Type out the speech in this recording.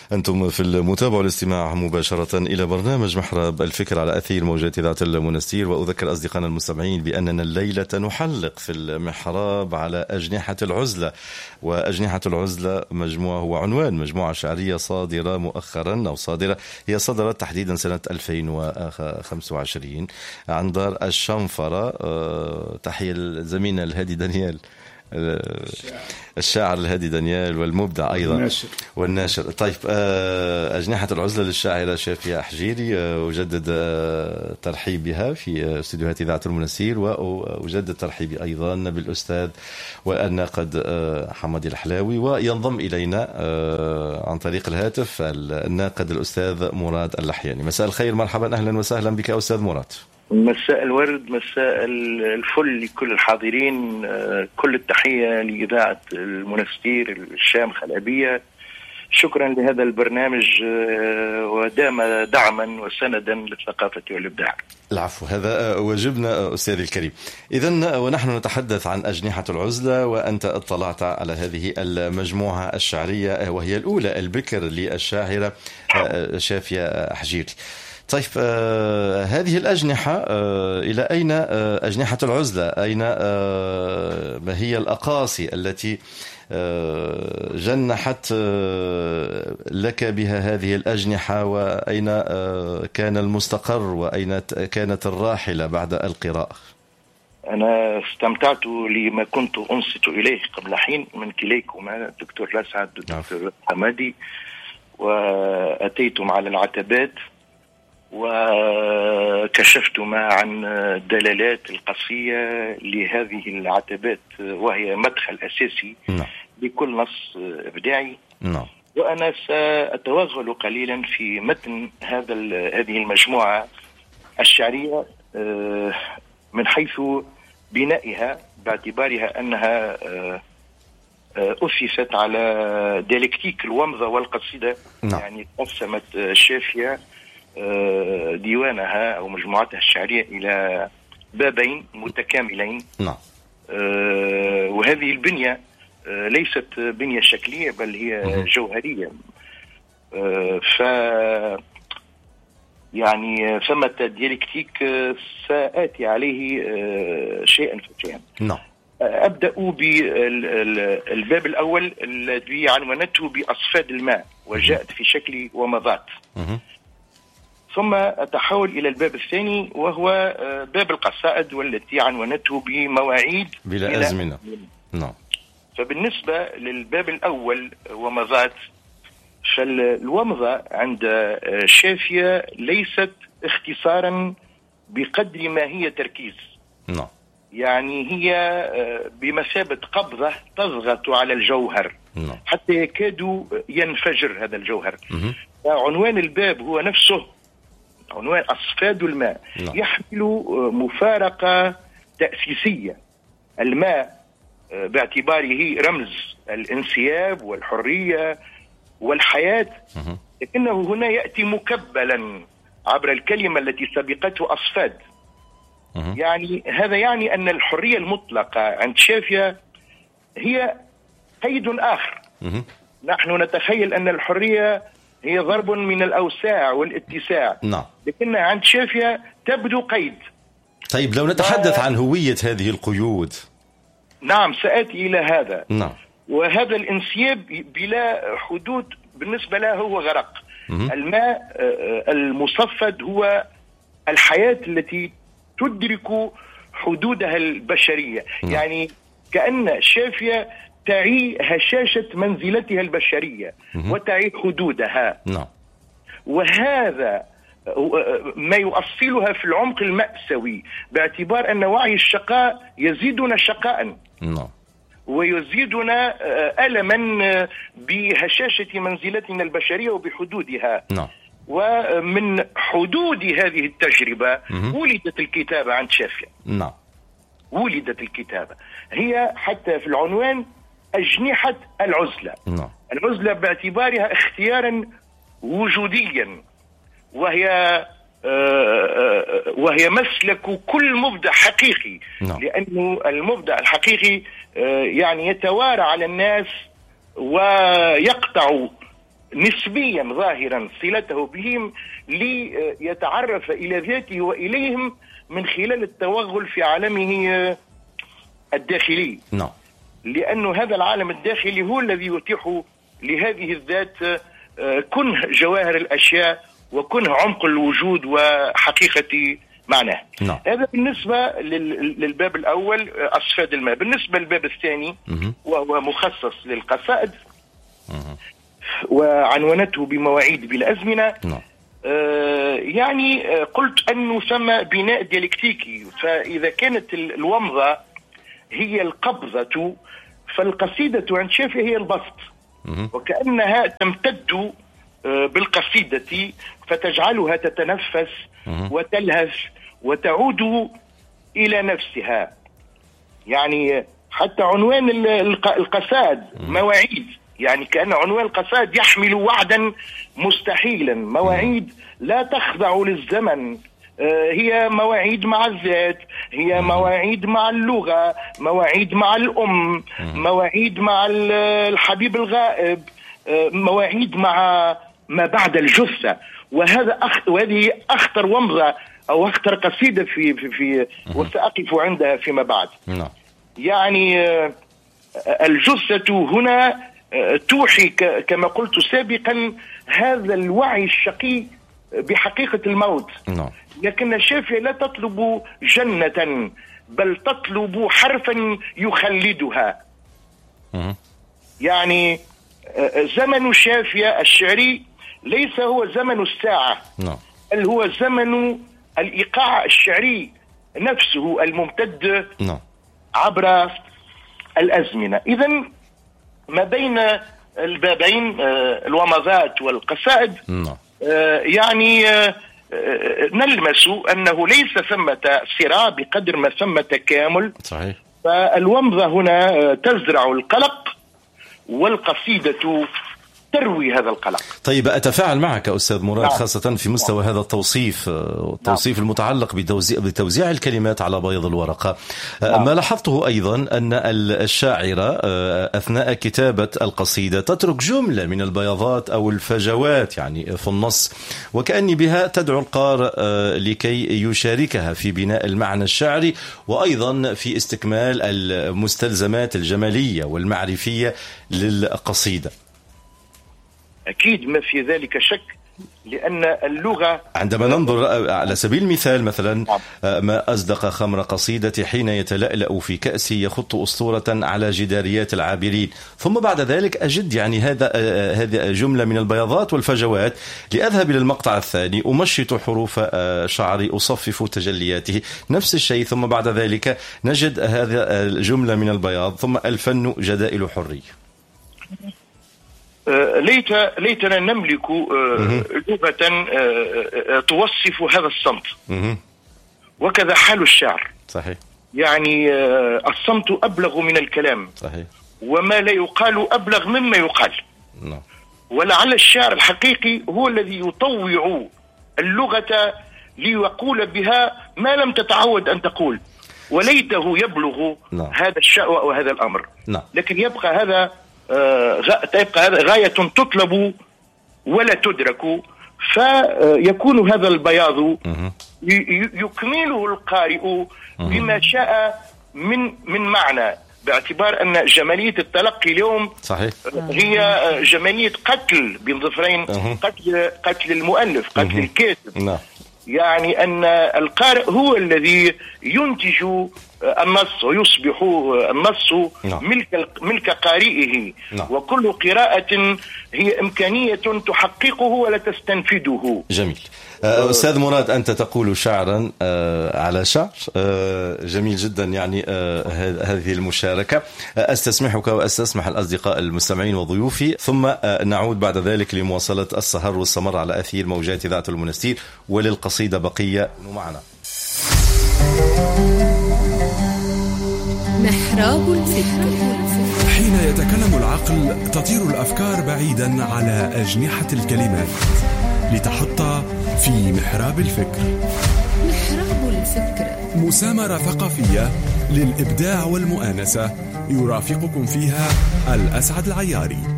أنتم في المتابعة والاستماع مباشرة إلى برنامج محراب الفكر على أثير موجات إذاعة المنستير. وأذكر أصدقائنا المستمعين بأننا الليلة نحلق في المحراب على أجنحة العزلة. وأجنحة العزلة مجموعة هو عنوان مجموعة شعرية صادرة مؤخرا، أو صادرة هي صدرت تحديدا سنة 2025 عن دار الشنفرة. تحية الزميلة الهادي دانيال، الشاعر الهادي دانيال والمبدع أيضا والناشر. طيب، أجنحة العزلة للشاعرة شافية حجيري، أجدد ترحيبها في استديوهات إذاعة المنستير، وأجدد ترحيبي أيضا بالأستاذ والناقد حمدي الحلاوي. وينضم إلينا عن طريق الهاتف الناقد الأستاذ مراد اللحياني. مساء الخير، مرحبا، أهلا وسهلا بك أستاذ مراد. مساء الورد، مساء الفل لكل الحاضرين. كل التحية لإذاعة المنستير الشامخة الأبية. شكرا لهذا البرنامج، ودام دعما وسندا للثقافة والإبداع. العفو، هذا واجبنا أستاذي الكريم. إذن ونحن نتحدث عن أجنحة العزلة، وأنت اطلعت على هذه المجموعة الشعرية وهي الأولى البكر للشاعرة شافية حجيري. طيب، هذه الأجنحة إلى أين أجنحة العزلة؟ أين ما هي الأقاصي التي جنحت لك بها هذه الأجنحة؟ وأين كان المستقر؟ وأين كانت الراحلة بعد القراءة؟ أنا استمتعت لما كنت أنصت إليه قبل حين من كليكما، الدكتور لاسعد والدكتور حمادي، وأتيتم على العتبات وكشفتما عن الدلالات القصية لهذه العتبات، وهي مدخل أساسي لكل نص إبداعي. وأنا سأتوغل قليلا في متن هذه المجموعة الشعرية من حيث بنائها، باعتبارها أنها أسست على ديالكتيك الومضة والقصيدة. يعني قسمت شافية ديوانها أو مجموعتها الشعرية إلى بابين متكاملين. وهذه البنية ليست بنية شكلية، بل هي جوهرية. يعني ثمة ديالكتيك سآتي عليه شيئا فشيئا. أبدأ بالباب الأول الذي عنونته بأصفاد الماء، وجاءت في شكل ومضات. ثم أتحول إلى الباب الثاني وهو باب القصائد، والتي عنونته بمواعيد بلا أزمنة. فبالنسبة للباب الأول ومضات، فالومضة عند شافية ليست اختصارا بقدر ما هي تركيز. يعني هي بمثابة قبضة تضغط على الجوهر حتى يكاد ينفجر هذا الجوهر. عنوان الباب هو نفسه عنوان أصفاد الماء، يحمل مفارقة تأسيسية. الماء باعتباره رمز الانسياب والحرية والحياة، لكنه هنا يأتي مكبلا عبر الكلمة التي سبقته أصفاد. يعني هذا يعني أن الحرية المطلقة عند شافية هي قيد آخر. نحن نتخيل أن الحرية هي ضرب من الأوساع والاتساع، لكن عند شافية تبدو قيد. طيب، لو نتحدث عن هوية هذه القيود. نعم، سآتي إلى هذا. وهذا الانسياب بلا حدود بالنسبة له هو غرق. الماء المصفد هو الحياة التي تدرك حدودها البشرية. يعني كأن شافية تعي هشاشة منزلتها البشرية وتعي حدودها. وهذا ما يؤصلها في العمق المأساوي، باعتبار أن وعي الشقاء يزيدنا شقاء ويزيدنا ألما بهشاشة منزلتنا البشرية وبحدودها. ومن حدود هذه التجربة ولدت الكتابة عند شافية. ولدت الكتابة، هي حتى في العنوان أجنحة العزلة. العزلة باعتبارها اختيارا وجوديا، وهي مسلك كل مبدع حقيقي. لأنه المبدع الحقيقي يعني يتوارى على الناس ويقطع نسبيا ظاهرا صلته بهم ليتعرف إلى ذاته وإليهم من خلال التوغل في عالمه الداخلي. لأن هذا العالم الداخلي هو الذي يتيح لهذه الذات كنه جواهر الأشياء وكنه عمق الوجود وحقيقة معناه. هذا بالنسبة للباب الأول أصفاد الماء. بالنسبة للباب الثاني وهو مخصص للقصائد وعنونته بمواعيد بالأزمنة، يعني قلت أنه ثم بناء ديالكتيكي. فإذا كانت الومضة هي القبضة فالقصيدة عند شافعي هي البسط، وكأنها تمتد بالقصيدة فتجعلها تتنفس وتلهث وتعود إلى نفسها. يعني حتى عنوان القصائد مواعيد، يعني كأن عنوان القصائد يحمل وعدا مستحيلا، مواعيد لا تخضع للزمن، هي مواعيد مع الذات، هي مواعيد مع اللغة، مواعيد مع الأم، مواعيد مع الحبيب الغائب، مواعيد مع ما بعد الجثة. وهذه أخطر ومضة أو أخطر قصيدة في وسأقف عندها فيما بعد. يعني الجثة هنا توحي كما قلت سابقا هذا الوعي الشقي بحقيقة الموت. لكن الشافعي لا تطلب جنة بل تطلب حرفا يخلدها. يعني زمن الشافعي الشعري ليس هو زمن الساعة، بل هو زمن الإيقاع الشعري نفسه الممتد عبر الأزمنة. إذن ما بين البابين الومضات والقصائد يعني نلمس أنه ليس ثمة صراع بقدر ما ثمة تكامل. صحيح. فالومضة هنا تزرع القلق والقصيدة تروي هذا القلق. طيب أتفاعل معك أستاذ مراد خاصة في مستوى هذا التوصيف المتعلق بتوزيع الكلمات على بيض الورقة. ما لاحظته أيضا أن الشاعرة أثناء كتابة القصيدة تترك جملة من البياضات أو الفجوات يعني في النص، وكأني بها تدعو القارئ لكي يشاركها في بناء المعنى الشعري وأيضا في استكمال المستلزمات الجمالية والمعرفية للقصيدة. أكيد ما في ذلك شك، لأن اللغة عندما ننظر على سبيل المثال مثلا ما أصدق خمر قصيدتي حين يتلألأ في كأسي يخط أسطورة على جداريات العابرين، ثم بعد ذلك أجد يعني هذه جملة من البياضات والفجوات لأذهب إلى المقطع الثاني أمشط حروف شعري أصفف تجلياته، نفس الشيء، ثم بعد ذلك نجد هذا الجملة من البياض، ثم الفن جدائل حرية. ليتنا نملك لغة توصف هذا الصمت، وكذا حال الشعر. صحيح. يعني الصمت أبلغ من الكلام. صحيح. وما لا يقال أبلغ مما يقال. ولعل الشعر الحقيقي هو الذي يطوع اللغة ليقول بها ما لم تتعود أن تقول، وليته يبلغ هذا الشأن وهذا الأمر. لكن يبقى هذا غاية تطلب ولا تدرك، فيكون هذا البياض يكمله القارئ بما شاء من معنى، باعتبار أن جمالية التلقي اليوم صحيح. هي جمالية قتل بين ظفرين، قتل المؤلف، قتل الكاتب. يعني أن القارئ هو الذي ينتج النص ويصبح النص ملك قارئه. وكل قراءة هي إمكانية تحققه ولا تستنفده. جميل. أستاذ مراد، أنت تقول شعرا على شعر، جميل جدا يعني هذه المشاركة. أستسمحك وأستسمح الأصدقاء المستمعين وضيوفي، ثم نعود بعد ذلك لمواصلة السهر والسمر على أثير موجات إذاعة المنستير، وللقصيدة بقية معنا. محراب الفكر. حين يتكلم العقل تطير الأفكار بعيدا على أجنحة الكلمات لتحط في محراب الفكر. محراب الفكر، مسامرة ثقافية للإبداع والمؤانسة، يرافقكم فيها الأسعد العياري.